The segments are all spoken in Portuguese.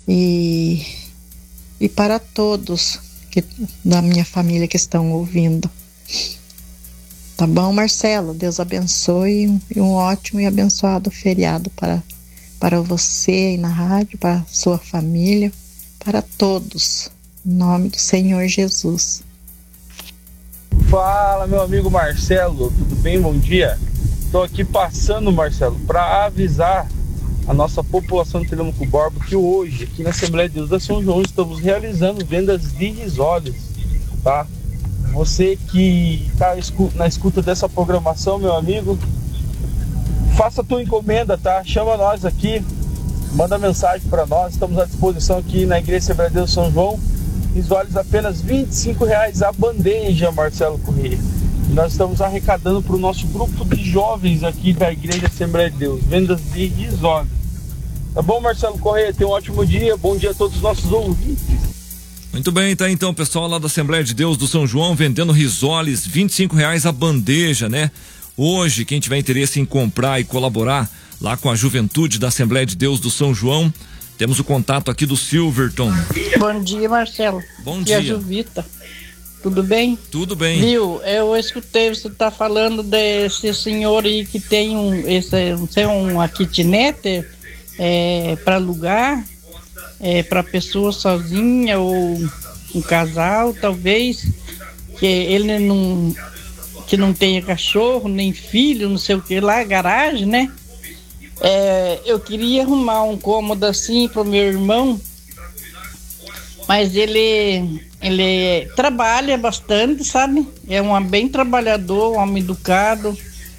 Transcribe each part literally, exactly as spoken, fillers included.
e, e para todos que, da minha família que estão ouvindo. Tá bom, Marcelo? Deus abençoe e um ótimo e abençoado feriado para, para você aí na rádio, para a sua família, para todos. Em nome do Senhor Jesus. Fala, meu amigo Marcelo, tudo bem? Bom dia. Estou aqui passando, Marcelo, para avisar a nossa população de Telêmaco Borba que hoje, aqui na Assembleia de Deus da São João, estamos realizando vendas de risoles, tá? Você que está na escuta dessa programação, meu amigo, faça a tua encomenda, tá? Chama nós aqui, manda mensagem para nós, estamos à disposição aqui na Igreja Assembleia de Deus São João. Risoles apenas vinte e cinco reais a bandeja, Marcelo Corrêa. Nós estamos arrecadando para o nosso grupo de jovens aqui da Igreja Assembleia de Deus, vendas de risoles. Tá bom, Marcelo Corrêa? Tenha um ótimo dia, bom dia a todos os nossos ouvintes. Muito bem, tá então, pessoal lá da Assembleia de Deus do São João vendendo risoles, vinte e cinco reais a bandeja, né? Hoje, quem tiver interesse em comprar e colaborar lá com a juventude da Assembleia de Deus do São João, temos o contato aqui do Silverton. Bom dia, Marcelo. Bom aqui dia. É a Juvita. Tudo bem? Tudo bem. Viu, eu escutei você tá falando desse senhor aí que tem um, esse, não sei, uma kitnet é, para alugar, é, para pessoa sozinha ou um casal, talvez, que ele não, que não tenha cachorro, nem filho, não sei o que lá, garagem, né? É, eu queria arrumar um cômodo assim pro meu irmão, mas ele ele trabalha bastante, sabe? É um bem trabalhador, um homem educado,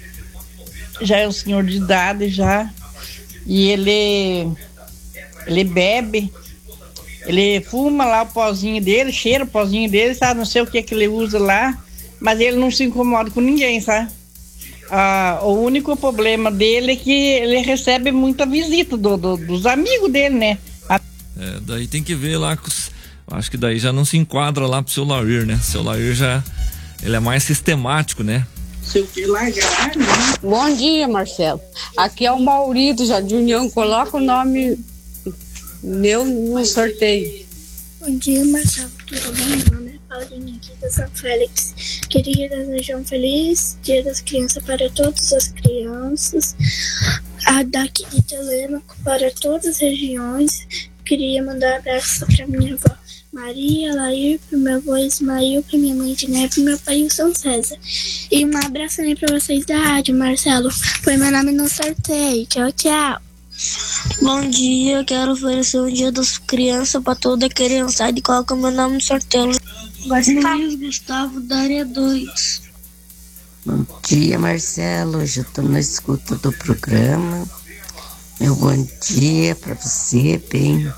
já é um senhor de idade já, e ele ele bebe, ele fuma lá o pozinho dele, cheira o pozinho dele, sabe? Não sei o que que ele usa lá, mas ele não se incomoda com ninguém, sabe? Ah, o único problema dele é que ele recebe muita visita do, do, dos amigos dele, né? A... É, daí tem que ver lá, acho que daí já não se enquadra lá pro seu Lair, né? Seu Lair já, ele é mais sistemático, né? Seu filho largar, né? Bom dia, Marcelo. Aqui é o Mauri do Jardim União, coloca o nome meu no sorteio. Bom dia, Marcelo. Tudo bem? Meu nome é Paulinha aqui da São Félix. Queria desejar um feliz Dia das Crianças para todas as crianças, a daqui de Telêmaco para todas as regiões. Queria mandar um abraço para minha avó Maria, Lair, para meu avô Ismael, para minha mãe Diné, para meu pai o São César. E um abraço também para vocês da rádio, Marcelo. Põe meu nome no sorteio. Tchau, tchau. Bom dia, quero oferecer um Dia das Crianças para toda criançada e coloca meu nome no sorteio. Luiz Gustavo, da área dois. Bom dia, Marcelo. Hoje eu estou na escuta do programa. Meu bom dia para você, bem.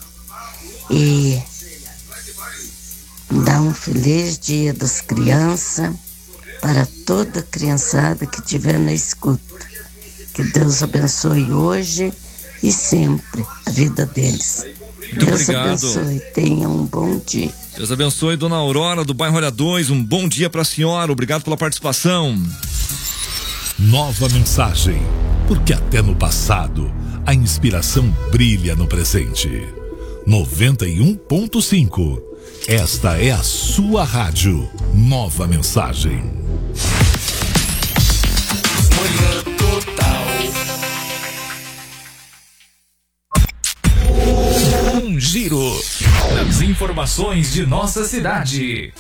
E dar um feliz Dia das Crianças para toda criançada que estiver na escuta. Que Deus abençoe hoje e sempre a vida deles. Muito Deus obrigado. abençoe, tenha um bom dia. Deus abençoe, dona Aurora do bairro Olha dois, um bom dia para a senhora, obrigado pela participação. Nova mensagem, porque até no passado a inspiração brilha no presente. noventa e um ponto cinco, esta é a sua rádio. Nova mensagem. Manhã Total. Um giro das informações de nossa cidade.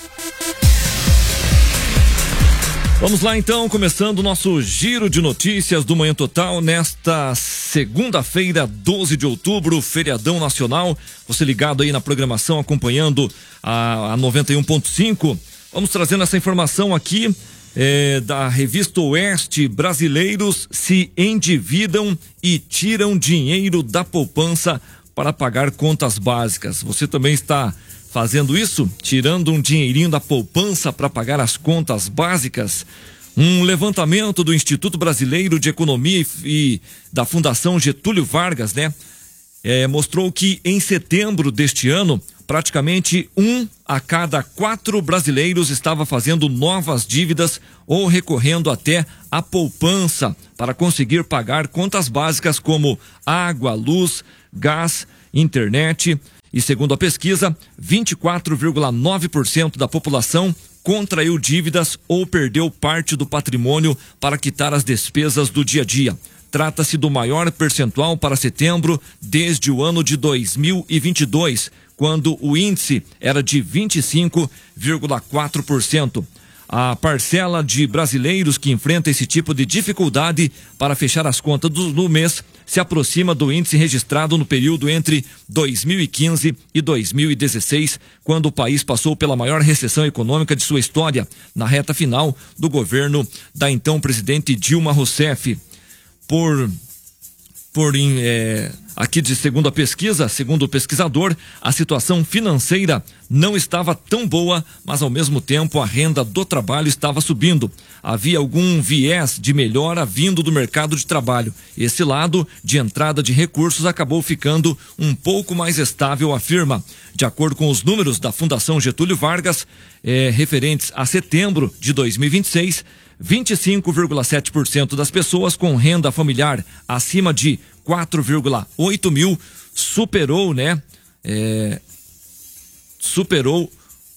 Vamos lá então, começando o nosso giro de notícias do Manhã Total nesta segunda-feira, doze de outubro, feriadão nacional. Você ligado aí na programação, acompanhando a, a noventa e um ponto cinco. Vamos trazendo essa informação aqui é, da revista Oeste. Brasileiros se endividam e tiram dinheiro da poupança para pagar contas básicas. Você também está fazendo isso? Tirando um dinheirinho da poupança para pagar as contas básicas? Um levantamento do Instituto Brasileiro de Economia e, e da Fundação Getúlio Vargas, né? É, mostrou que em setembro deste ano, praticamente um a cada quatro brasileiros estava fazendo novas dívidas ou recorrendo até à poupança para conseguir pagar contas básicas como água, luz, gás, internet. E segundo a pesquisa, vinte e quatro vírgula nove por cento da população contraiu dívidas ou perdeu parte do patrimônio para quitar as despesas do dia a dia. Trata-se do maior percentual para setembro desde o ano de dois mil e vinte e dois, quando o índice era de vinte e cinco vírgula quatro por cento. A parcela de brasileiros que enfrenta esse tipo de dificuldade para fechar as contas do, do mês se aproxima do índice registrado no período entre dois mil e quinze e dois mil e dezesseis, quando o país passou pela maior recessão econômica de sua história, na reta final do governo da então presidente Dilma Rousseff. Por, por é, aqui de segundo a pesquisa, segundo o pesquisador, a situação financeira não estava tão boa, mas ao mesmo tempo a renda do trabalho estava subindo. Havia algum viés de melhora vindo do mercado de trabalho. Esse lado de entrada de recursos acabou ficando um pouco mais estável, afirma. De acordo com os números da Fundação Getúlio Vargas, é, referentes a setembro de dois mil e vinte e seis, vinte e cinco vírgula sete por cento das pessoas com renda familiar acima de quatro vírgula oito mil superou, né? É, superou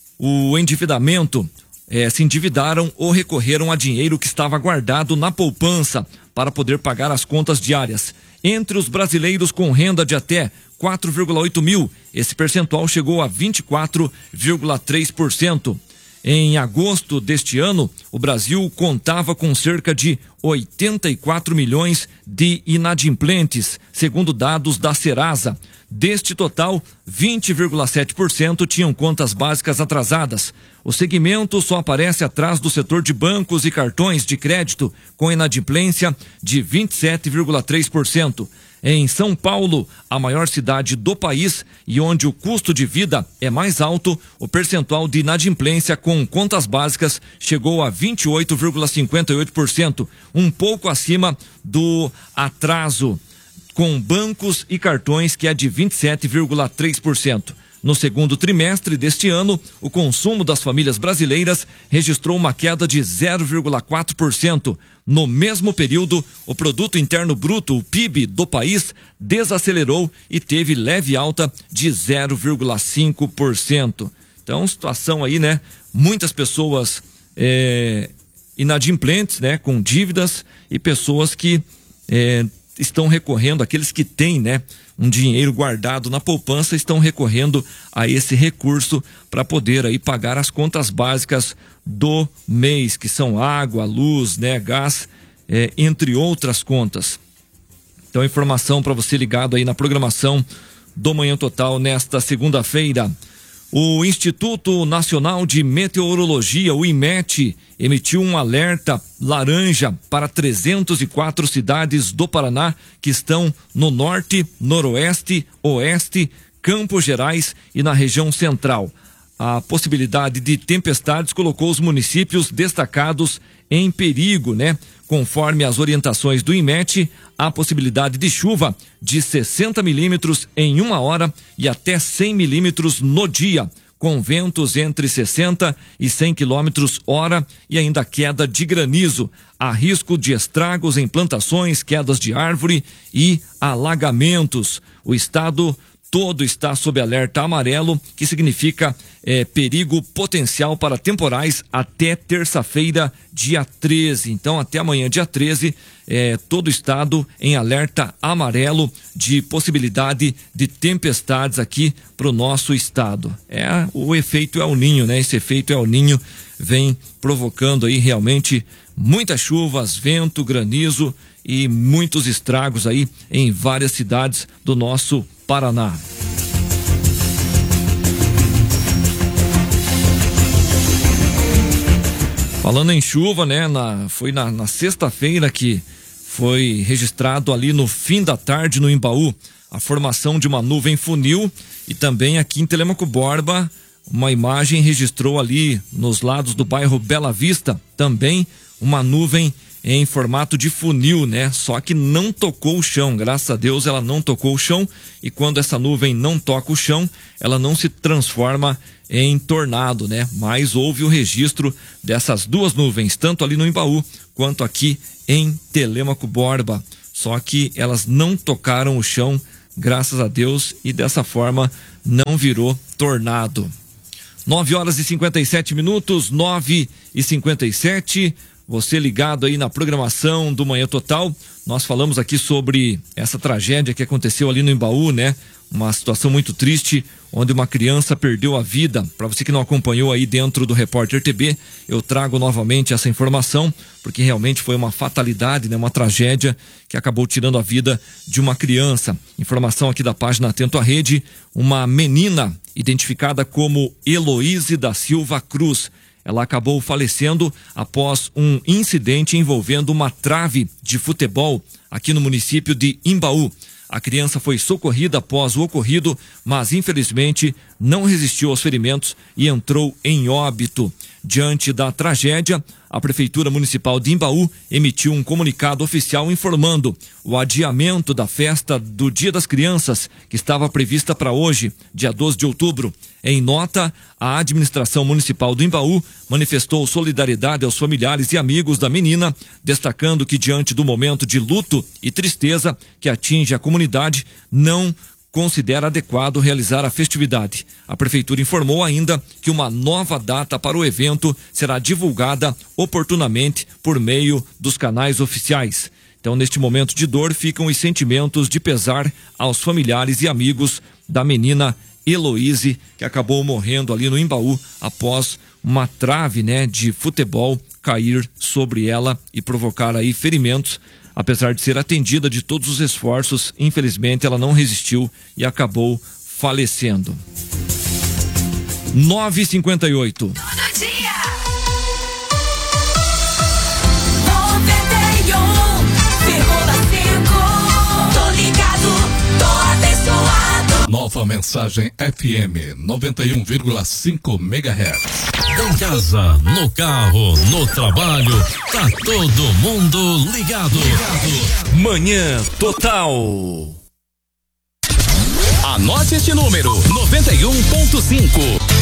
o endividamento, é, se endividaram ou recorreram a dinheiro que estava guardado na poupança para poder pagar as contas diárias. Entre os brasileiros com renda de até quatro vírgula oito mil, esse percentual chegou a vinte e quatro vírgula três por cento. Em agosto deste ano, o Brasil contava com cerca de oitenta e quatro milhões de inadimplentes, segundo dados da Serasa. Deste total, vinte vírgula sete por cento tinham contas básicas atrasadas. O segmento só aparece atrás do setor de bancos e cartões de crédito, com inadimplência de vinte e sete vírgula três por cento. Em São Paulo, a maior cidade do país e onde o custo de vida é mais alto, o percentual de inadimplência com contas básicas chegou a vinte e oito vírgula cinquenta e oito por cento, um pouco acima do atraso com bancos e cartões, que é de vinte e sete vírgula três por cento. No segundo trimestre deste ano, o consumo das famílias brasileiras registrou uma queda de zero vírgula quatro por cento. No mesmo período, o Produto Interno Bruto, o P I B do país, desacelerou e teve leve alta de zero vírgula cinco por cento. Então, situação aí, né? Muitas pessoas é, inadimplentes, né? Com dívidas, e pessoas que é, estão recorrendo, aqueles que têm, né? Um dinheiro guardado na poupança, estão recorrendo a esse recurso para poder aí pagar as contas básicas do mês, que são água, luz, né, gás, é, entre outras contas. Então, informação para você ligado aí na programação do Manhã Total nesta segunda-feira. O Instituto Nacional de Meteorologia, o IMET, emitiu um alerta laranja para trezentas e quatro cidades do Paraná que estão no norte, noroeste, oeste, Campos Gerais e na região central. A possibilidade de tempestades colocou os municípios destacados em perigo, né? Conforme as orientações do IMET, há possibilidade de chuva de sessenta milímetros em uma hora e até cem milímetros no dia, com ventos entre sessenta e cem quilômetros hora e ainda queda de granizo. Há risco de estragos em plantações, quedas de árvore e alagamentos. O estado todo está sob alerta amarelo, que significa é, perigo potencial para temporais até terça-feira, dia treze. Então, até amanhã, dia treze, é, todo o estado em alerta amarelo de possibilidade de tempestades aqui para o nosso estado. É, o efeito El Ninho, né? Esse efeito El Ninho vem provocando aí realmente muitas chuvas, vento, granizo e muitos estragos aí em várias cidades do nosso Paraná. Falando em chuva, né? Na, foi na, na sexta-feira que foi registrado ali no fim da tarde no Imbaú a formação de uma nuvem funil, e também aqui em Telêmaco Borba uma imagem registrou ali nos lados do bairro Bela Vista também uma nuvem em formato de funil, né? Só que não tocou o chão, graças a Deus ela não tocou o chão, e quando essa nuvem não toca o chão, ela não se transforma em tornado, né? Mas houve o registro dessas duas nuvens, tanto ali no Imbaú quanto aqui em Telêmaco Borba. Só que elas não tocaram o chão graças a Deus, e dessa forma não virou tornado. nove horas e cinquenta e sete minutos, nove e cinquenta e sete. Você ligado aí na programação do Manhã Total. Nós falamos aqui sobre essa tragédia que aconteceu ali no Embaú, né? Uma situação muito triste, onde uma criança perdeu a vida. Para você que não acompanhou aí dentro do Repórter T B, eu trago novamente essa informação, porque realmente foi uma fatalidade, né? Uma tragédia que acabou tirando a vida de uma criança. Informação aqui da página Atento à Rede, uma menina identificada como Heloíse da Silva Cruz. Ela acabou falecendo após um incidente envolvendo uma trave de futebol aqui no município de Embaú. A criança foi socorrida após o ocorrido, mas infelizmente não resistiu aos ferimentos e entrou em óbito. Diante da tragédia, a Prefeitura Municipal de Embaú emitiu um comunicado oficial informando o adiamento da festa do Dia das Crianças, que estava prevista para hoje, dia doze de outubro. Em nota, a administração municipal do Embaú manifestou solidariedade aos familiares e amigos da menina, destacando que diante do momento de luto e tristeza que atinge a comunidade, não considera adequado realizar a festividade. A prefeitura informou ainda que uma nova data para o evento será divulgada oportunamente por meio dos canais oficiais. Então, neste momento de dor, ficam os sentimentos de pesar aos familiares e amigos da menina Heloíse, que acabou morrendo ali no Embaú após uma trave, né, de futebol cair sobre ela e provocar aí ferimentos. Apesar de ser atendida de todos os esforços, infelizmente ela não resistiu e acabou falecendo. nove e cinquenta e oito. Todo dia. noventa e um vírgula cinco. Tô ligado, tô abençoado. Nova Mensagem F M noventa e um vírgula cinco megahertz. Em casa, no carro, no trabalho, tá todo mundo ligado. ligado. Manhã Total. Anote este número: noventa e um ponto cinco.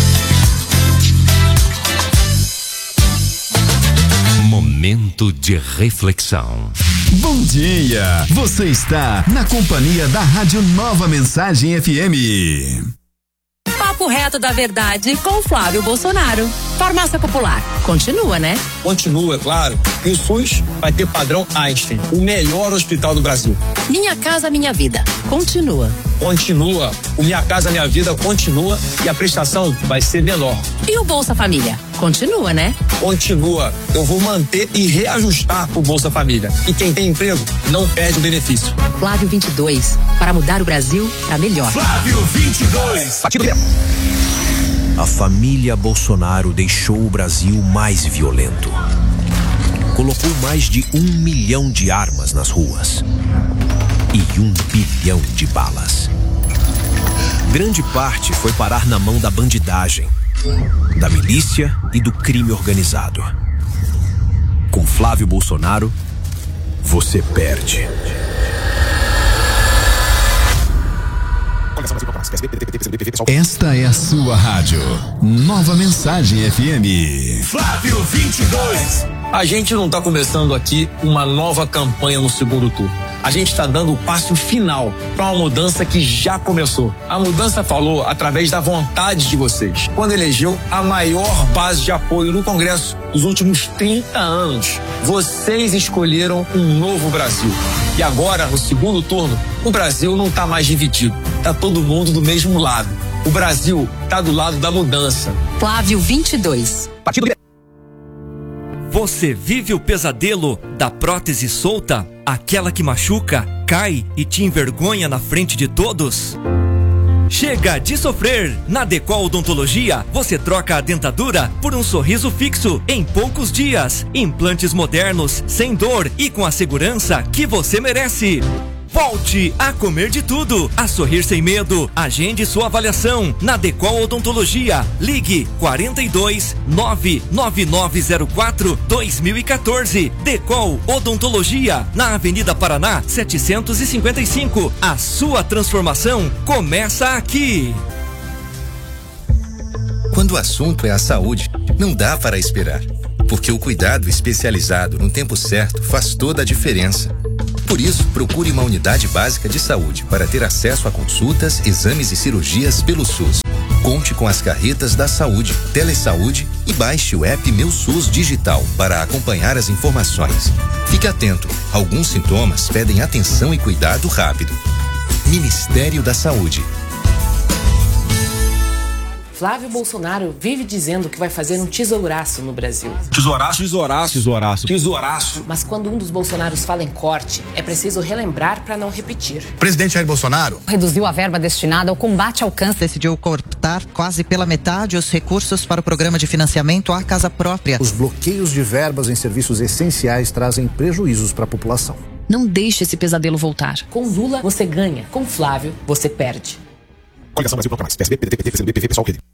Momento de reflexão. Bom dia! Você está na companhia da Rádio Nova Mensagem F M. Papo reto da verdade com Flávio Bolsonaro. Farmácia Popular. Continua, né? Continua, claro. E o SUS vai ter padrão Einstein, o melhor hospital do Brasil. Minha Casa Minha Vida. Continua. Continua. O Minha Casa Minha Vida continua e a prestação vai ser menor. E o Bolsa Família? Continua, né? Continua. Eu vou manter e reajustar o Bolsa Família. E quem tem emprego não perde o benefício. Flávio vinte e dois. Para mudar o Brasil para melhor. Flávio vinte e dois. Partido A família Bolsonaro deixou o Brasil mais violento. Colocou mais de um milhão de armas nas ruas e um bilhão de balas. Grande parte foi parar na mão da bandidagem, da milícia e do crime organizado. Com Flávio Bolsonaro, você perde. Esta é a sua rádio. Nova Mensagem F M. Flávio vinte e dois. A gente não está começando aqui uma nova campanha no segundo turno. A gente está dando o passo final para uma mudança que já começou. A mudança falou através da vontade de vocês, quando elegeu a maior base de apoio no Congresso dos últimos trinta anos. Vocês escolheram um novo Brasil. E agora, no segundo turno, o Brasil não está mais dividido. Está todo mundo do mesmo lado. O Brasil está do lado da mudança. Flávio vinte e dois. Partido Você vive o pesadelo da prótese solta? Aquela que machuca, cai e te envergonha na frente de todos? Chega de sofrer! Na Decol Odontologia, você troca a dentadura por um sorriso fixo em poucos dias. Implantes modernos, sem dor e com a segurança que você merece. Volte a comer de tudo, a sorrir sem medo. Agende sua avaliação na Decol Odontologia. Ligue quarenta e dois, nove nove nove zero quatro, dois mil e quatorze. Decol Odontologia, na Avenida Paraná, setecentos e cinquenta e cinco. A sua transformação começa aqui. Quando o assunto é a saúde, não dá para esperar, porque o cuidado especializado no tempo certo faz toda a diferença. Por isso, procure uma unidade básica de saúde para ter acesso a consultas, exames e cirurgias pelo SUS. Conte com as carretas da saúde, Telesaúde e baixe o app Meu SUS Digital para acompanhar as informações. Fique atento, alguns sintomas pedem atenção e cuidado rápido. Ministério da Saúde. Flávio Bolsonaro vive dizendo que vai fazer um tesouraço no Brasil. Tesouraço? Tesouraço. Tesouraço. Tesouraço. Mas quando um dos Bolsonaros fala em corte, é preciso relembrar para não repetir. Presidente Jair Bolsonaro reduziu a verba destinada ao combate ao câncer. Decidiu cortar quase pela metade os recursos para o programa de financiamento à casa própria. Os bloqueios de verbas em serviços essenciais trazem prejuízos para a população. Não deixe esse pesadelo voltar. Com Lula, você ganha. Com Flávio, você perde. Coligação Brasil Bloco Mais. P S B, P D T, P T, P C do B, P V, Pessoal, Rede.